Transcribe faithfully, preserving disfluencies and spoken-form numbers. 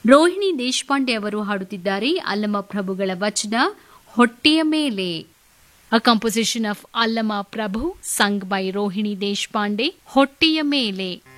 ರೋಹಿಣಿ ದೇಶಪಾಂಡೆ ಅವರು ಹಾಡುತ್ತಿದ್ದಾರೆ. ಅಲ್ಲಮ ಪ್ರಭುಗಳ ವಚನ ಹೊಟ್ಟೆಯ ಮೇಲೆ. A composition of Allama Prabhu, sung by Rohini Deshpande, ಹೊಟ್ಟೆಯ ಮೇಲೆ.